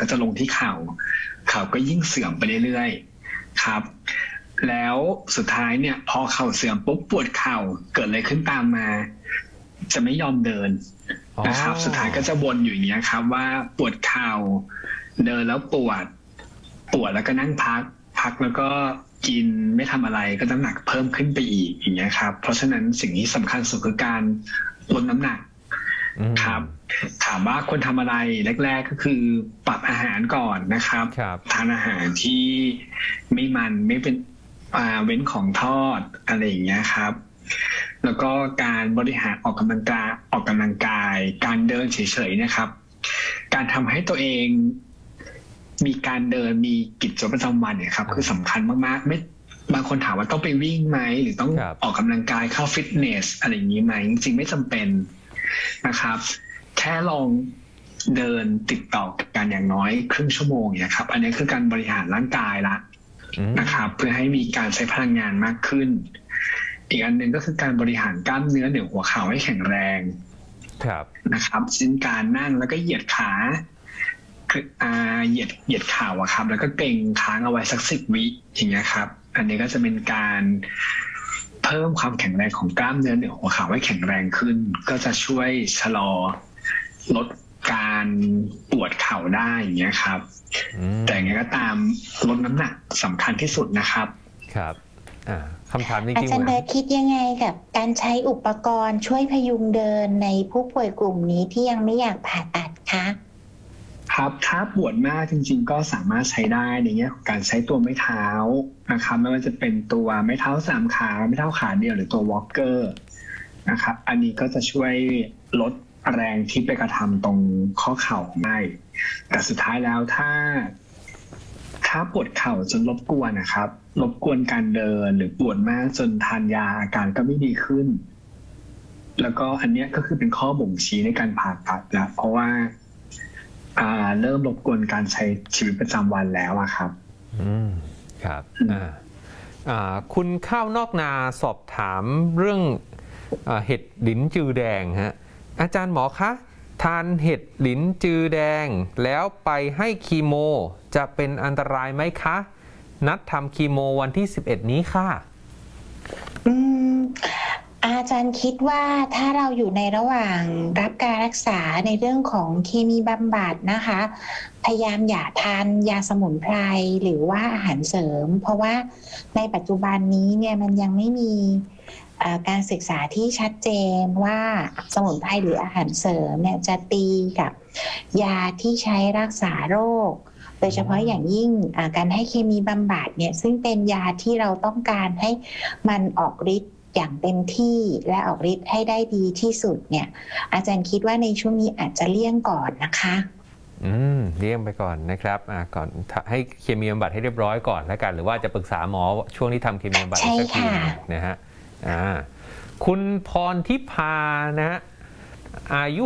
ก็จะลงที่เข่าก็ยิ่งเสื่อมไปเรื่อยๆครับแล้วสุดท้ายเนี่ยพอเข่าเสื่อมปุ๊บปวดเข่าเกิดอะไรขึ้นตามมาจะไม่ยอมเดินนะครับสุดท้ายก็จะวนอยู่อย่างนี้ครับว่าปวดเข่าเดินแล้วปวดแล้วก็นั่งพักแล้วก็กินไม่ทำอะไรก็น้ำหนักเพิ่มขึ้นไปอีกอย่างเงี้ยครับเพราะฉะนั้นสิ่งที่สำคัญสุดคือการลดน้ำหนักครับถามว่าควรทำอะไรแรกๆก็คือปรับอาหารก่อนนะครับทานอาหารที่ไม่เป็นเว้นของทอดอะไรอย่างเงี้ยครับแล้วก็การบริหารออกกำลังกายการเดินเฉยๆนะครับการทำให้ตัวเองมีการเดินมีกิจวัตรประจำวันเนี่ยครับคือสำคัญมากๆไม่บางคนถามว่าต้องไปวิ่งไหมหรือต้องออกกำลังกายเข้าฟิตเนสอะไรอย่างนี้ไหมจริงๆไม่จำเป็นนะครับแค่ลองเดินติดต่อกันอย่างน้อยครึ่งชั่วโมงเนี่ยครับอันนี้คือการบริหารร่างกายละนะครับเพื่อให้มีการใช้พลังงานมากขึ้นอีกอันหนึ่งก็คือการบริหารกล้ามเนื้อเหนือหัวเข่าให้แข็งแรงนะครับเช่นการนั่งแล้วก็เหยียดขาเหยียดเข่าอะครับแล้วก็เกร็งค้างเอาไว้สัก10 วิอย่างเงี้ยครับอันนี้ก็จะเป็นการเพิ่มความแข็งแรงของกล้ามเนื้อเหนือหัวเข่าให้แข็งแรงขึ้นก็จะช่วยชะลอลดการปวดเข่าได้อย่างเงี้ยครับแต่อย่างไรก็ตามลดน้ำหนักสำคัญที่สุดนะครับครับคำถามจริงๆอาจารย์เบิร์ตคิดยังไงกับการใช้อุปกรณ์ช่วยพยุงเดินในผู้ป่วยกลุ่มนี้ที่ยังไม่อยากผ่าตัดคะครับถ้าปวดมากจริงๆก็สามารถใช้ได้ในแง่ของการใช้ตัวไม้เท้านะครับไม่ว่าจะเป็นตัวไม้เท้า3 ขาไม้เท้าขาเดียวหรือตัววอล์กเกอร์นะครับอันนี้ก็จะช่วยลดแรงที่ไปกระทำตรงข้อเข่าได้แต่สุดท้ายแล้วถ้าปวดเข่าจนรบกวนนะครับรบกวนการเดินหรือปวดมากจนทานยาอาการก็ไม่ดีขึ้นแล้วก็อันนี้ก็คือเป็นข้อบ่งชี้ในการผ่าตัดแล้วเพราะว่าเริ่มรบกวนการใช้ชีวิตประจำวันแล้วอะครับครับคุณข้าวนอกนาสอบถามเรื่องเห็ดหลินจือแดงฮะอาจารย์หมอคะทานเห็ดหลินจือแดงแล้วไปให้คีโมจะเป็นอันตรายไหมคะนัดทำคีโมวันที่11นี้ค่ะอาจารย์คิดว่าถ้าเราอยู่ในระหว่างรับการรักษาในเรื่องของเคมีบำบัดนะคะพยายามอย่าทานยาสมุนไพรหรือว่าอาหารเสริมเพราะว่าในปัจจุบันนี้เนี่ยมันยังไม่มีการศึกษาที่ชัดเจนว่าสมุนไพรหรืออาหารเสริมเนี่ยจะตีกับยาที่ใช้รักษาโรคโดยเฉพาะอย่างยิ่งการให้เคมีบำบัดเนี่ยซึ่งเป็นยาที่เราต้องการให้มันออกฤทธิ์อย่างเต็มที่และออกฤทธิ์ให้ได้ดีที่สุดเนี่ยอาจารย์คิดว่าในช่วงนี้อาจจะเลี่ยงก่อนนะคะเลี่ยงไปก่อนนะครับก่อนให้เคมีบำบัดให้เรียบร้อยก่อนแล้วกันหรือว่าจะปรึกษาหมอช่วงที่ทำเคมีบำบัดสักทีนะฮะคุณพรทิพานะฮะอายุ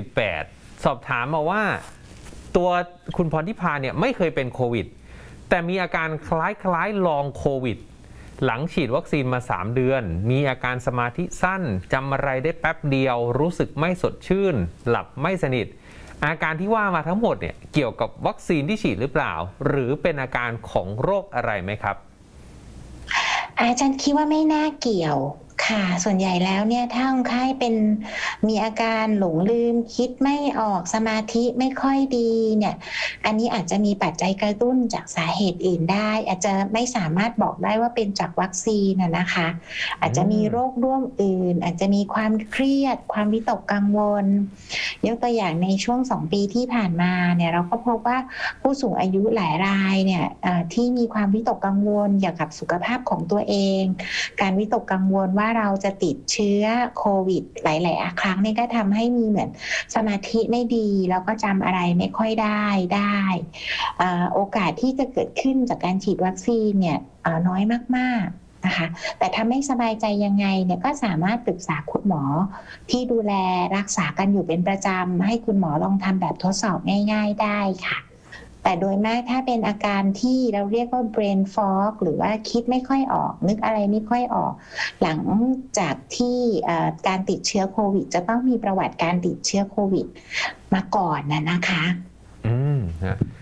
68สอบถามมาว่าตัวคุณพรทิพาเนี่ยไม่เคยเป็นโควิดแต่มีอาการคล้ายลองโควิดหลังฉีดวัคซีนมา3 เดือนมีอาการสมาธิสั้นจำอะไรได้แป๊บเดียวรู้สึกไม่สดชื่นหลับไม่สนิทอาการที่ว่ามาทั้งหมดเนี่ยเกี่ยวกับวัคซีนที่ฉีดหรือเปล่าหรือเป็นอาการของโรคอะไรไหมครับอาจารย์คิดว่าไม่น่าเกี่ยวค่ะส่วนใหญ่แล้วเนี่ยถ้าคนไข้มีอาการหลงลืมคิดไม่ออกสมาธิไม่ค่อยดีเนี่ยอันนี้อาจจะมีปัจจัยกระตุ้นจากสาเหตุอื่นได้อาจจะไม่สามารถบอกได้ว่าเป็นจากวัคซีนนะคะอาจจะมีโรคร่วมอื่นอาจจะมีความเครียดความวิตกกังวลยกตัวอย่างในช่วง2 ปีที่ผ่านมาเนี่ยเราก็พบว่าผู้สูงอายุหลายรายเนี่ยที่มีความวิตกกังวลเกี่ยวกับสุขภาพของตัวเองการวิตกกังวลว่าเราจะติดเชื้อโควิดหลายๆครั้งนี่ก็ทำให้มีเหมือนสมาธิไม่ดีแล้วก็จำอะไรไม่ค่อยได้โอกาสที่จะเกิดขึ้นจากการฉีดวัคซีนเนี่ยน้อยมากๆนะคะแต่ถ้าไม่สบายใจยังไงเนี่ยก็สามารถปรึกษาคุณหมอที่ดูแลรักษากันอยู่เป็นประจำให้คุณหมอลองทำแบบทดสอบง่ายๆได้ค่ะแต่โดยมากถ้าเป็นอาการที่เราเรียกว่า brain fog หรือว่าคิดไม่ค่อยออกนึกอะไรไม่ค่อยออกหลังจากที่การติดเชื้อโควิดจะต้องมีประวัติการติดเชื้อโควิดมาก่อนนะคะ